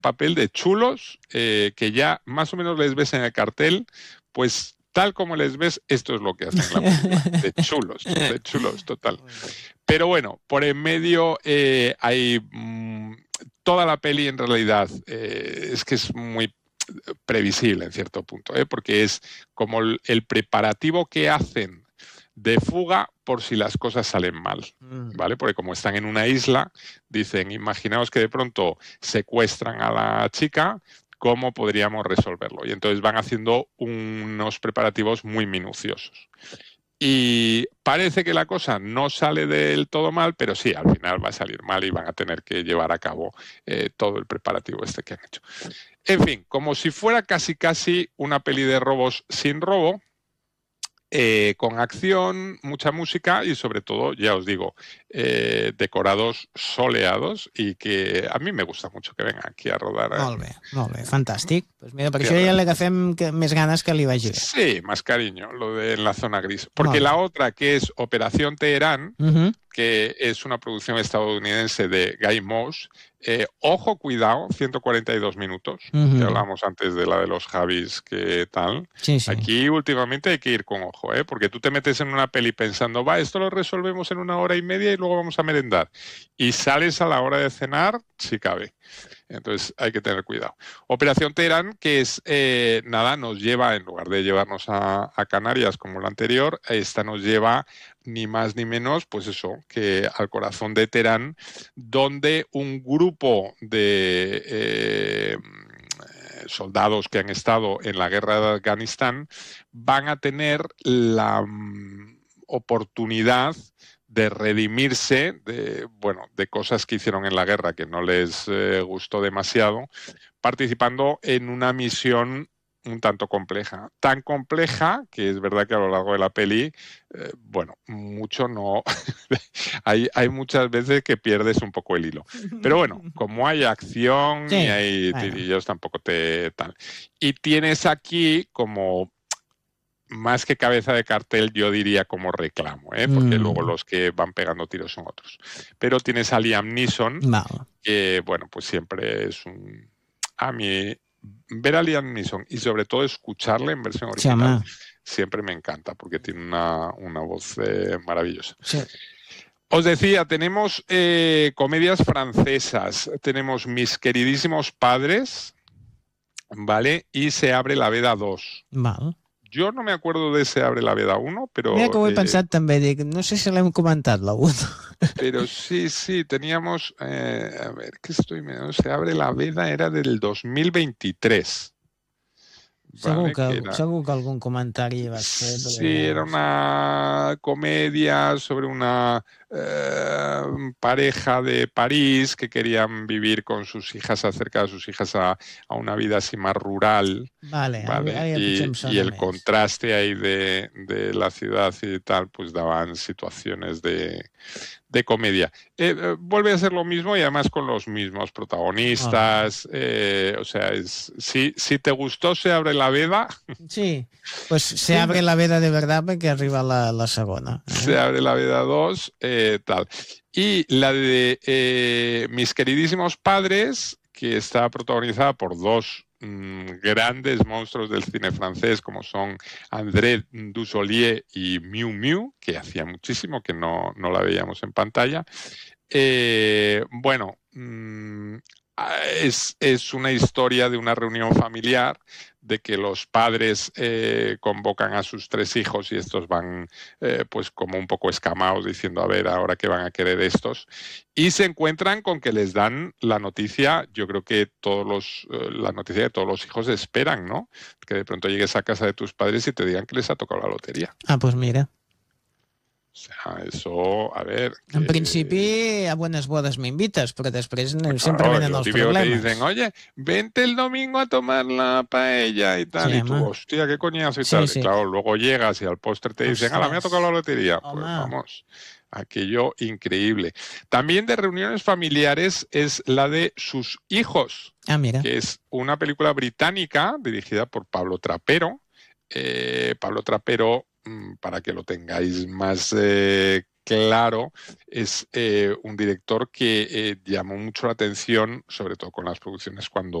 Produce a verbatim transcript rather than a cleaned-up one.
papel de chulos eh, que ya más o menos les ves en el cartel, pues tal como les ves, esto es lo que hacen en la película, de chulos, de chulos, total. Pero bueno, por en medio eh, hay mmm, toda la peli en realidad, eh, es que es muy previsible en cierto punto, ¿eh? Porque es como el, el preparativo que hacen de fuga por si las cosas salen mal, ¿vale? Porque como están en una isla, dicen, imaginaos que de pronto secuestran a la chica, ¿cómo podríamos resolverlo? Y entonces van haciendo unos preparativos muy minuciosos. Y parece que la cosa no sale del todo mal, pero sí, al final va a salir mal y van a tener que llevar a cabo eh, todo el preparativo este que han hecho. En fin, como si fuera casi casi una peli de robos sin robo, eh, con acción, mucha música y sobre todo, ya os digo, eh, decorados soleados y que a mí me gusta mucho que vengan aquí a rodar. Molt bé, molt bé, fantàstic. Pues mira, per això ja le agafem que, més ganes que li vagi bé. Sí, más cariño, lo de la zona gris. Porque la otra, que es Operación Teherán, uh-huh. que es una producción estadounidense de Guy Moss, eh, ojo, cuidado, ciento cuarenta y dos minutos, uh-huh. que hablamos antes de la de los Javis, que tal. Sí, sí. Aquí últimamente hay que ir con ojo, ¿eh? Porque tú te metes en una peli pensando, va, esto lo resolvemos en una hora y media y luego vamos a merendar. Y sales a la hora de cenar, si cabe. Entonces hay que tener cuidado. Operación Teherán, que es, eh, nada, nos lleva, en lugar de llevarnos a, a Canarias como la anterior, esta nos lleva ni más ni menos, pues eso, que al corazón de Teherán, donde un grupo de eh, soldados que han estado en la guerra de Afganistán van a tener la um, oportunidad de redimirse de, bueno, de cosas que hicieron en la guerra que no les eh, gustó demasiado, participando en una misión un tanto compleja. Tan compleja que es verdad que a lo largo de la peli, eh, bueno, mucho no... hay, hay muchas veces que pierdes un poco el hilo. Pero bueno, como hay acción sí, y hay bueno. tirillos, tampoco te... tal. Y tienes aquí como... más que cabeza de cartel, yo diría como reclamo, ¿eh? Porque mm. luego los que van pegando tiros son otros. Pero tienes a Liam Neeson, no. que, bueno, pues siempre es un... A mí, ver a Liam Neeson y sobre todo escucharle en versión original, sí, siempre me encanta, porque tiene una, una voz eh, maravillosa. Sí. Os decía, tenemos eh, comedias francesas, tenemos Mis queridísimos padres, ¿vale? Y Se abre la veda dos. Vale. Jo no me acuerdo de Se abre la veda uno, però... Mira que ho he eh, pensat també, dic, no sé si l'hem comentat, la uno. Pero sí, sí, teníamos... Eh, a ver, ¿qué estoy mirando? Se abre la veda era del dos mil veintitrés. Segur, ¿vale? que, que era... segur que algun comentari vas fer. Però... Sí, era una comedia sobre una eh, pareja de París que querían vivir con sus hijas, acercar a sus hijas a, a una vida así más rural. Vale, ¿vale? Ahí, ahí y, y el contraste ahí de, de la ciudad y tal, pues daban situaciones de, de comedia. Eh, eh, vuelve a ser lo mismo y además con los mismos protagonistas. Oh. Eh, o sea, es, si, si te gustó Se abre la veda... Sí, pues Se abre la veda de verdad porque arriba la, la segona. ¿eh? Se abre la veda dos, eh, tal. Y la de eh, Mis queridísimos padres, que está protagonizada por dos grandes monstruos del cine francés como son André Dussolier y Miu Miu, que hacía muchísimo que no, no la veíamos en pantalla. Eh, bueno, mmm, es, es una historia de una reunión familiar, de que los padres eh, convocan a sus tres hijos y estos van eh, pues como un poco escamados diciendo a ver ahora qué van a querer estos, y se encuentran con que les dan la noticia, yo creo que todos los eh, la noticia que todos los hijos esperan, ¿no? Que de pronto llegues a casa de tus padres y te digan que les ha tocado la lotería. Ah, pues mira. O sea, eso, a ver... Que... En principi, a buenas bodas me invitas, pero después claro, siempre vienen los típico problemas. Que dicen, oye, vente el domingo a tomar la paella y tal, sí, y tú, ma. hostia, qué coñazo y sí, tal. Sí. Y claro, luego llegas y al postre te dicen, ala, me ha tocado la lotería. Oh, pues man. Vamos, aquello increíble. También de reuniones familiares es la de Sus hijos, ah, mira. que es una película británica dirigida por Pablo Trapero. Eh, Pablo Trapero, para que lo tengáis más eh, claro, es eh, un director que eh, llamó mucho la atención, sobre todo con las producciones cuando